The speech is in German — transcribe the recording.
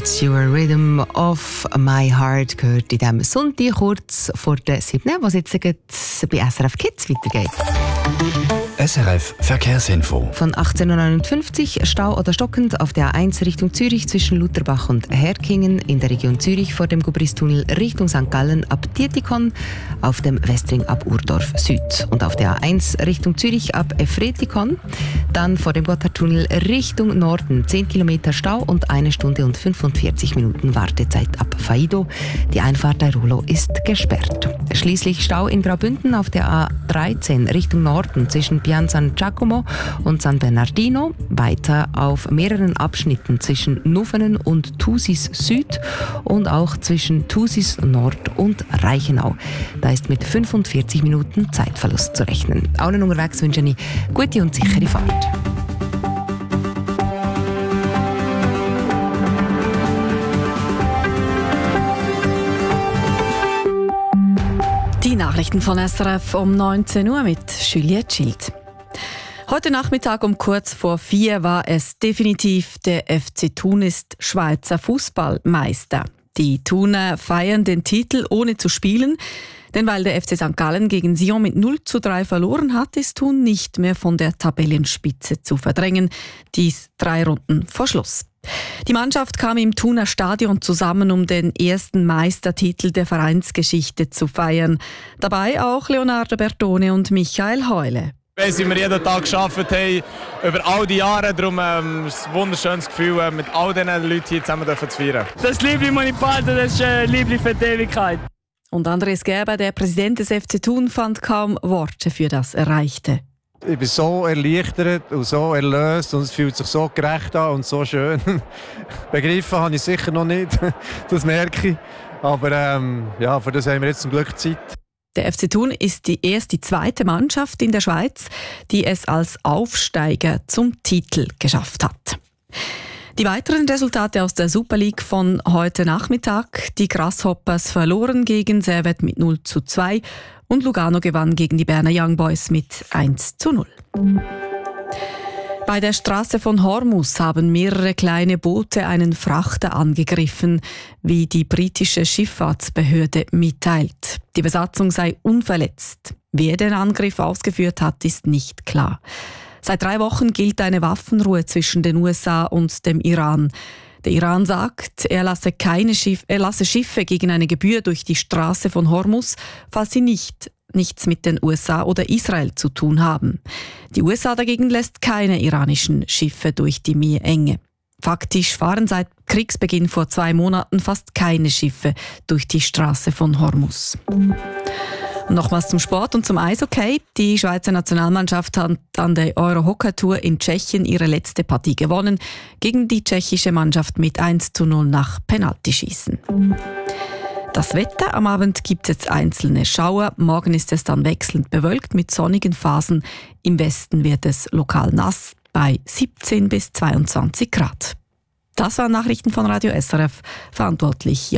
What's Your Rhythm of My Heart gehört in diesem Sonntag kurz vor der 7, was jetzt bei SRF Kids weitergeht. SRF Verkehrsinfo. Von 18:59 Uhr Stau oder stockend auf der A1 Richtung Zürich zwischen Lutherbach und Herkingen, in der Region Zürich vor dem Gubristunnel Richtung St. Gallen ab Dietikon, auf dem Westring ab Urdorf Süd und auf der A1 Richtung Zürich ab Efretikon, dann vor dem Gotthardtunnel Richtung Norden 10 Kilometer Stau und 1 Stunde und 45 Minuten Wartezeit ab Faido. Die Einfahrt der Rolo ist gesperrt. Schließlich Stau in Graubünden auf der A13 Richtung Norden zwischen Pian San Giacomo und San Bernardino, weiter auf mehreren Abschnitten zwischen Nuvenen und Thusis Süd und auch zwischen Thusis Nord und Reichenau. Da ist mit 45 Minuten Zeitverlust zu rechnen. Allen unterwegs wünsche ich gute und sichere Fahrt. Die Nachrichten von SRF um 19 Uhr mit Juliette Schild. Heute Nachmittag um kurz vor 4 war es definitiv, der FC Thun ist Schweizer Fußballmeister. Die Thuner feiern den Titel ohne zu spielen, denn weil der FC St. Gallen gegen Sion mit 0:3 verloren hat, ist Thun nicht mehr von der Tabellenspitze zu verdrängen. Dies 3 Runden vor Schluss. Die Mannschaft kam im Thuner Stadion zusammen, um den ersten Meistertitel der Vereinsgeschichte zu feiern. Dabei auch Leonardo Bertone und Michael Heule. Weil wir jeden Tag gearbeitet haben, über all die Jahre. Darum ist es ein wunderschönes Gefühl, mit all diesen Leuten hier zusammen zu feiern. Das Liebling, das ich behalte, das ist ein Liebling für die Ewigkeit. Und Andres Gerber, der Präsident des FC Thun, fand kaum Worte für das Erreichte. Ich bin so erleichtert und so erlöst und es fühlt sich so gerecht an und so schön. Begriffen habe ich sicher noch nicht, das merke ich. Aber ja, für das haben wir jetzt zum Glück Zeit. Der FC Thun ist erst die zweite Mannschaft in der Schweiz, die es als Aufsteiger zum Titel geschafft hat. Die weiteren Resultate aus der Super League von heute Nachmittag. Die Grasshoppers verloren gegen Servette mit 0:2 und Lugano gewann gegen die Berner Young Boys mit 1:0. Bei der Straße von Hormuz haben mehrere kleine Boote einen Frachter angegriffen, wie die britische Schifffahrtsbehörde mitteilt. Die Besatzung sei unverletzt. Wer den Angriff ausgeführt hat, ist nicht klar. Seit 3 Wochen gilt eine Waffenruhe zwischen den USA und dem Iran. Der Iran sagt, er lasse Schiffe gegen eine Gebühr durch die Straße von Hormuz, falls sie nichts mit den USA oder Israel zu tun haben. Die USA dagegen lässt keine iranischen Schiffe durch die Meerenge. Faktisch fahren seit Kriegsbeginn vor 2 Monaten fast keine Schiffe durch die Straße von Hormuz. Und nochmals zum Sport und zum Eishockey. Die Schweizer Nationalmannschaft hat an der Euro-Hockey-Tour in Tschechien ihre letzte Partie gewonnen, gegen die tschechische Mannschaft mit 1:0 nach Penaltyschießen. Das Wetter: Am Abend gibt es einzelne Schauer. Morgen ist es dann wechselnd bewölkt mit sonnigen Phasen. Im Westen wird es lokal nass bei 17 bis 22 Grad. Das waren Nachrichten von Radio SRF. Verantwortlich